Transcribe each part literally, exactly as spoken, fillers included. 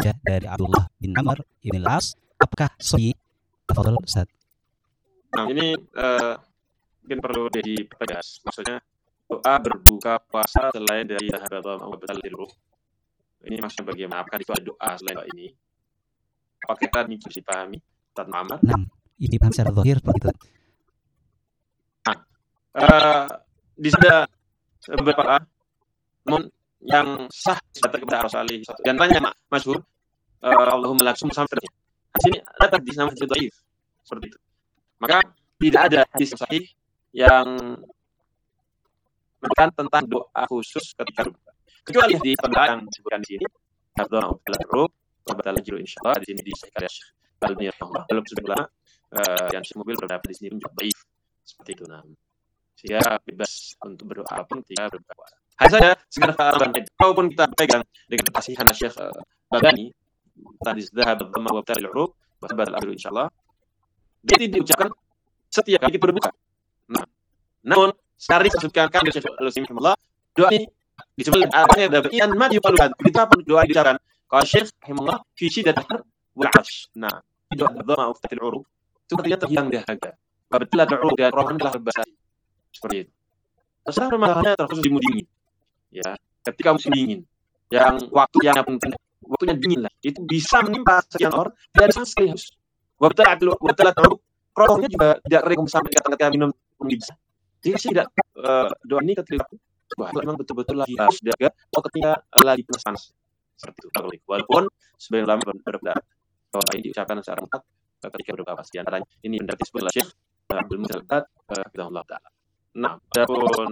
Majah dari Abdullah bin Amr bin Al-As. Apakah sahih? Tafadhal Ustaz. Nah, ini uh, mungkin perlu dipertegas. Maksudnya doa berbuka puasa selain dari dhahaba dhama'u wa batal ruh. Ini maksudnya bagaimana? Apakah itu ada doa selain doa ini? Apakah kita ini bisa dipahami? Ustaz Muhammad? Nah, ini dipahami secara zahir seperti itu. Nah, uh, di sana beberapa doa, namun yang sah datang kepada Rasulullah satu. Dan antaranya masyhur, uh, Allahumma laksum sampai di sini ada hadis nama dhaif seperti itu. Maka tidak ada hadis sahih yang menyebutkan tentang doa khusus ketika berbuka. Kecuali di doa yang disebutkan di sini, doa al-rub, batal jiru insyaallah di sini disahkan oleh Syekh Al-Albani rahimahullah. Belum sebagian ulama uh, yang Syekh Mubil berpendapat di sini menjadi dhaif seperti itu. Nah, sehingga bebas untuk berdoa pun tidak berbuka puasa. Hanya saja sekedar fahaman, walaupun kita pegang dengan kasihan Syekh Bagani tadi sudah bersama batal al-rub, batal al-jiru insyaallah. Jadi diucapkan setiap kali kita berbuka. Nah, namun secara disebutkan kan Syekh Al-Utsaimin rahimahullah, doa ini disebut artinya ada ian ma yuqalukan. Kita pun doa diucapkan kalau Syekh rahimahullah fi syiddatil wal 'ash. Nah, doa dhamma uftatil urub itu artinya terhilang dahaga. Apabila doa dan rohan telah berbahasa seperti itu. Masalah permasalahannya terkhusus di musim dingin. Ya, ketika musim dingin yang waktu yang penting waktunya dingin lah, itu bisa menimpa sekian orang dari sekali haus. Wabtalat wabtalat urub rohnya juga tidak kering sampai ketika minum bisa. Jika tidak uh, doa ini ketika wah memang betul-betul lagi harus jaga atau ketika uh, lagi panas-panas seperti itu. Walaupun sebagian ulama berpendapat bahwa ini diucapkan secara mutlak uh, ketika berdoa pasti antaranya ini yang disebut oleh Syekh Abdul Mutalaqat rahimahullah taala. Nah, adapun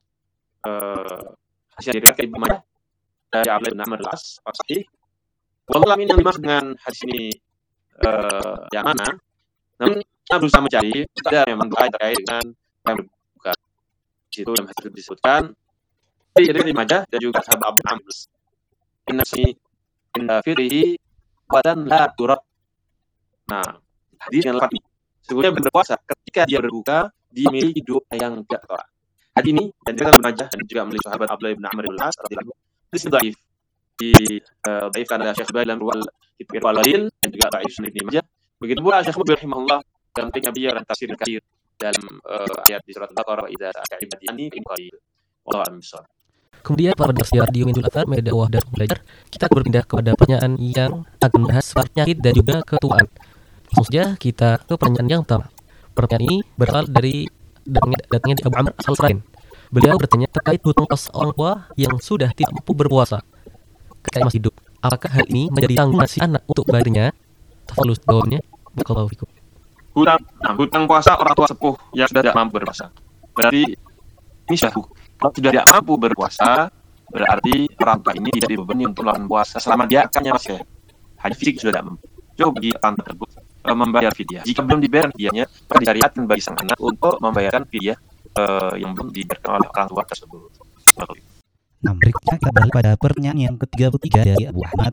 uh, hasil diriwayatkan Ibnu Majah dari Abdullah bin Amr al-As pasti wallahu ini yang dimaksud dengan hadis ini uh, yang mana? Namun kita berusaha mencari ada memang doa terkait dengan yang berbuka. Di situ yang hadis disebutkan dari Ibnu Majah dan juga sahabat Abu Amr. Inna si inna fihi badan la turab. Nah, hadis yang lengkap ini. Sebenarnya berpuasa ketika dia berbuka dimiliki doa yang tidak tertolak. Hadis ini dan juga Ibnu Majah dan juga milik sahabat Abdullah bin Amr bin Al-As radhiyallahu anhu. Hadis dhaif. Di dhaifkan oleh Syekh Bailan wal Ibnu Walil dan juga dhaif Sunan Ibnu Majah. Begitu pula Syekh Mubil rahimahullah dalam kitabnya dan tafsir katsir dalam uh, ayat di surat Al-Baqarah idza sa'aka ibadi anni in qalil. Wallahu a'lam bishawab. Kemudian para pendengar radio Mintul Athar, media dakwah dan belajar, kita berpindah kepada pertanyaan yang akan membahas penyakit dan juga ketuaan. Langsung saja kita ke pertanyaan yang pertama. Pertanyaan ini berasal dari datangnya, datangnya di Abu Amr asal Serain. Beliau bertanya terkait hutang puasa orang tua yang sudah tidak mampu berpuasa ketika masih hidup. Apakah hal ini menjadi tanggungan si anak untuk bayarnya? Tafadhol jawabnya. Barakallahu fikum. Hutang, nah, hutang puasa orang tua sepuh yang sudah tidak mampu berpuasa. Berarti ini sudah kalau sudah tidak mampu berpuasa, berarti orang tua ini tidak dibebani untuk melakukan puasa selama dia akannya masih hanya fisik sudah tidak mampu. Coba bagi orang tersebut uh, membayar fidyah. Jika belum dibayar fidyahnya, maka disyariatkan bagi sang anak untuk membayarkan fidyah uh, yang belum diberikan oleh orang tua tersebut. Nah, berikutnya kita balik pada pertanyaan yang ketiga puluh tiga dari Abu Ahmad